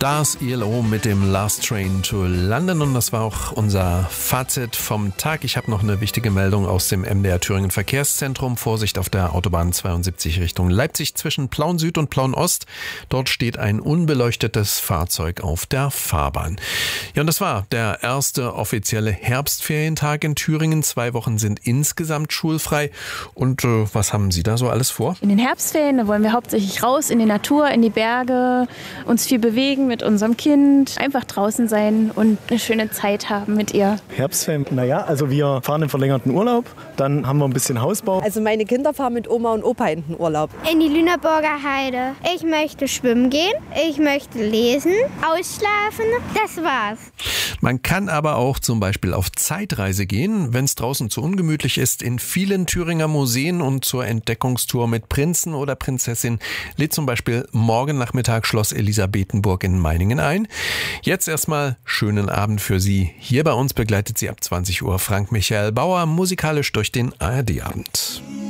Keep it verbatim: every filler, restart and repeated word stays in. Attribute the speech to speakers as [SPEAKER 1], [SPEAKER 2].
[SPEAKER 1] Das I L O mit dem Last Train to London und das war auch unser Fazit vom Tag. Ich habe noch eine wichtige Meldung aus dem M D R Thüringen Verkehrszentrum. Vorsicht auf der Autobahn zweiundsiebzig Richtung Leipzig zwischen Plauen Süd und Plauen Ost. Dort steht ein unbeleuchtetes Fahrzeug auf der Fahrbahn. Ja, und das war der erste offizielle Herbstferientag in Thüringen. Zwei Wochen sind insgesamt schulfrei. Und äh, was haben Sie da so alles vor?
[SPEAKER 2] In den Herbstferien, da wollen wir hauptsächlich raus in die Natur, in die Berge, uns viel bewegen mit unserem Kind, einfach draußen sein und eine schöne Zeit haben mit ihr.
[SPEAKER 3] Herbstferien, naja, also wir fahren in verlängerten Urlaub, dann haben wir ein bisschen Hausbau.
[SPEAKER 4] Also meine Kinder fahren mit Oma und Opa in den Urlaub.
[SPEAKER 5] In die Lüneburger Heide. Ich möchte schwimmen gehen, ich möchte lesen, ausschlafen, das war's.
[SPEAKER 1] Man kann aber auch zum Beispiel auf Zeitreise gehen, wenn es draußen zu ungemütlich ist. In vielen Thüringer Museen und zur Entdeckungstour mit Prinzen oder Prinzessin lädt zum Beispiel morgen Nachmittag Schloss Elisabethenburg in Meiningen ein. Jetzt erstmal schönen Abend für Sie. Hier bei uns begleitet Sie ab zwanzig Uhr Frank Michael Bauer musikalisch durch den A R D-Abend.